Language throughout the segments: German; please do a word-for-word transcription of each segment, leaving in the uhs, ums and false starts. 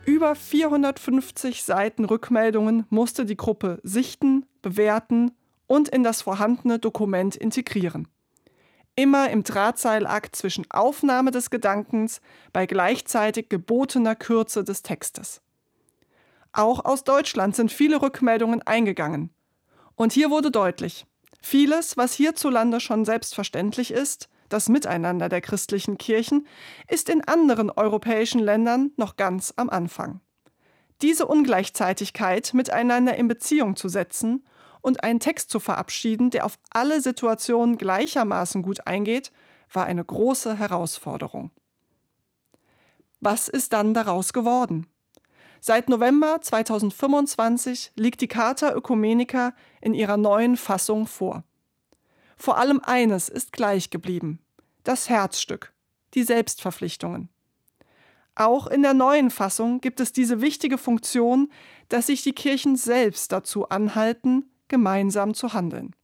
Über vierhundertfünfzig Seiten Rückmeldungen musste die Gruppe sichten, bewerten und in das vorhandene Dokument integrieren. Immer im Drahtseilakt zwischen Aufnahme des Gedankens bei gleichzeitig gebotener Kürze des Textes. Auch aus Deutschland sind viele Rückmeldungen eingegangen. Und hier wurde deutlich, vieles, was hierzulande schon selbstverständlich ist, das Miteinander der christlichen Kirchen, ist in anderen europäischen Ländern noch ganz am Anfang. Diese Ungleichzeitigkeit miteinander in Beziehung zu setzen und einen Text zu verabschieden, der auf alle Situationen gleichermaßen gut eingeht, war eine große Herausforderung. Was ist dann daraus geworden? Seit November zweitausendfünfundzwanzig liegt die Charta Oecumenica in ihrer neuen Fassung vor. Vor allem eines ist gleich geblieben: das Herzstück, die Selbstverpflichtungen. Auch in der neuen Fassung gibt es diese wichtige Funktion, dass sich die Kirchen selbst dazu anhalten, gemeinsam zu handeln.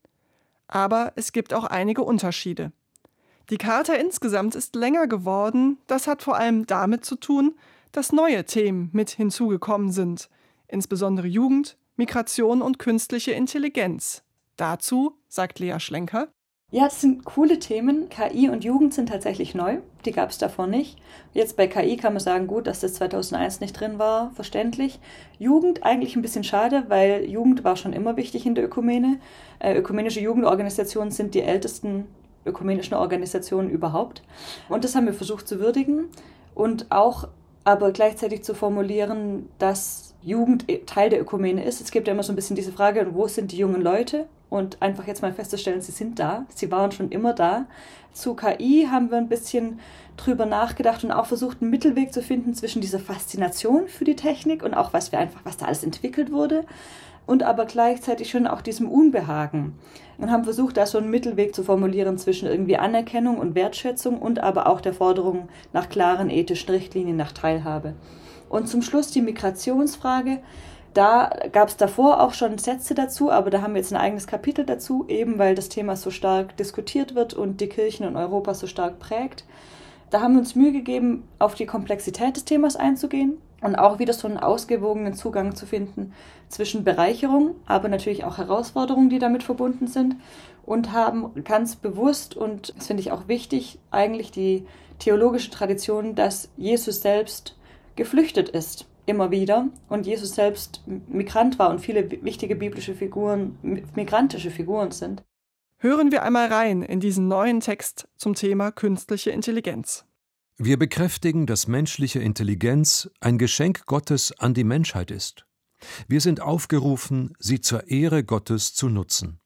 Aber es gibt auch einige Unterschiede. Die Charta insgesamt ist länger geworden, das hat vor allem damit zu tun, dass neue Themen mit hinzugekommen sind, insbesondere Jugend, Migration und künstliche Intelligenz. Dazu sagt Lea Schlenker: Ja, das sind coole Themen. K I und Jugend sind tatsächlich neu. Die gab es davor nicht. Jetzt bei K I kann man sagen, gut, dass das zweitausendeins nicht drin war, verständlich. Jugend eigentlich ein bisschen schade, weil Jugend war schon immer wichtig in der Ökumene. Äh, ökumenische Jugendorganisationen sind die ältesten ökumenischen Organisationen überhaupt. Und das haben wir versucht zu würdigen und auch aber gleichzeitig zu formulieren, dass Jugend Teil der Ökumene ist. Es gibt ja immer so ein bisschen diese Frage, wo sind die jungen Leute? Und einfach jetzt mal festzustellen, sie sind da, sie waren schon immer da. Zu K I haben wir ein bisschen drüber nachgedacht und auch versucht, einen Mittelweg zu finden zwischen dieser Faszination für die Technik und auch was wir einfach, was da alles entwickelt wurde, und aber gleichzeitig schon auch diesem Unbehagen. Und haben versucht, da so einen Mittelweg zu formulieren zwischen irgendwie Anerkennung und Wertschätzung und aber auch der Forderung nach klaren ethischen Richtlinien, nach Teilhabe. Und zum Schluss die Migrationsfrage. Da gab es davor auch schon Sätze dazu, aber da haben wir jetzt ein eigenes Kapitel dazu, eben weil das Thema so stark diskutiert wird und die Kirchen in Europa so stark prägt. Da haben wir uns Mühe gegeben, auf die Komplexität des Themas einzugehen und auch wieder so einen ausgewogenen Zugang zu finden zwischen Bereicherung, aber natürlich auch Herausforderungen, die damit verbunden sind, und haben ganz bewusst, und das finde ich auch wichtig, eigentlich die theologische Tradition, dass Jesus selbst geflüchtet ist. Immer wieder. Und Jesus selbst Migrant war und viele wichtige biblische Figuren migrantische Figuren sind. Hören wir einmal rein in diesen neuen Text zum Thema künstliche Intelligenz. Wir bekräftigen, dass menschliche Intelligenz ein Geschenk Gottes an die Menschheit ist. Wir sind aufgerufen, sie zur Ehre Gottes zu nutzen.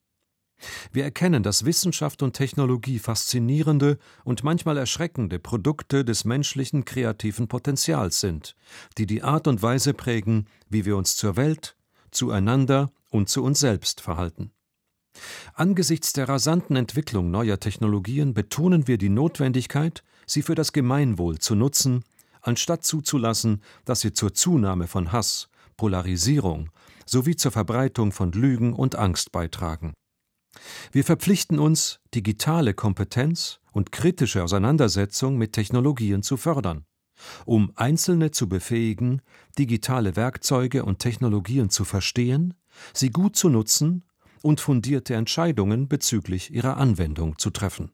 Wir erkennen, dass Wissenschaft und Technologie faszinierende und manchmal erschreckende Produkte des menschlichen kreativen Potenzials sind, die die Art und Weise prägen, wie wir uns zur Welt, zueinander und zu uns selbst verhalten. Angesichts der rasanten Entwicklung neuer Technologien betonen wir die Notwendigkeit, sie für das Gemeinwohl zu nutzen, anstatt zuzulassen, dass sie zur Zunahme von Hass, Polarisierung sowie zur Verbreitung von Lügen und Angst beitragen. Wir verpflichten uns, digitale Kompetenz und kritische Auseinandersetzung mit Technologien zu fördern, um Einzelne zu befähigen, digitale Werkzeuge und Technologien zu verstehen, sie gut zu nutzen und fundierte Entscheidungen bezüglich ihrer Anwendung zu treffen.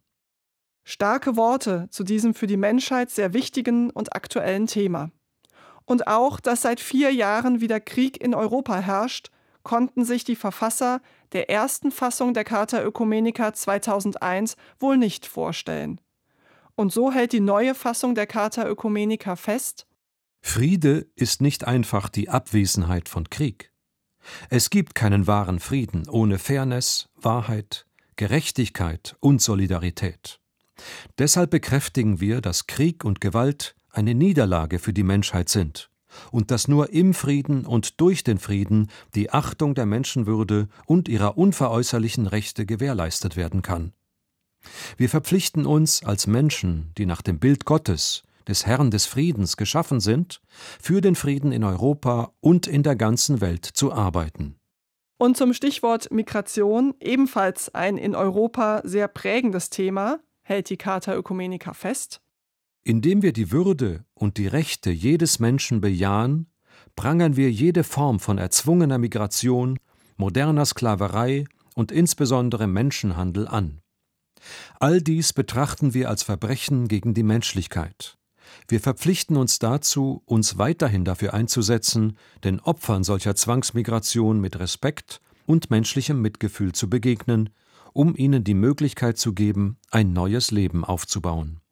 Starke Worte zu diesem für die Menschheit sehr wichtigen und aktuellen Thema. Und auch, dass seit vier Jahren wieder Krieg in Europa herrscht, konnten sich die Verfasser der ersten Fassung der Charta Oecumenica zweitausendeins wohl nicht vorstellen. Und so hält die neue Fassung der Charta Oecumenica fest: Friede ist nicht einfach die Abwesenheit von Krieg. Es gibt keinen wahren Frieden ohne Fairness, Wahrheit, Gerechtigkeit und Solidarität. Deshalb bekräftigen wir, dass Krieg und Gewalt eine Niederlage für die Menschheit sind und dass nur im Frieden und durch den Frieden die Achtung der Menschenwürde und ihrer unveräußerlichen Rechte gewährleistet werden kann. Wir verpflichten uns als Menschen, die nach dem Bild Gottes, des Herrn des Friedens, geschaffen sind, für den Frieden in Europa und in der ganzen Welt zu arbeiten. Und zum Stichwort Migration, ebenfalls ein in Europa sehr prägendes Thema, hält die Charta Oecumenica fest: Indem wir die Würde und die Rechte jedes Menschen bejahen, prangern wir jede Form von erzwungener Migration, moderner Sklaverei und insbesondere Menschenhandel an. All dies betrachten wir als Verbrechen gegen die Menschlichkeit. Wir verpflichten uns dazu, uns weiterhin dafür einzusetzen, den Opfern solcher Zwangsmigration mit Respekt und menschlichem Mitgefühl zu begegnen, um ihnen die Möglichkeit zu geben, ein neues Leben aufzubauen.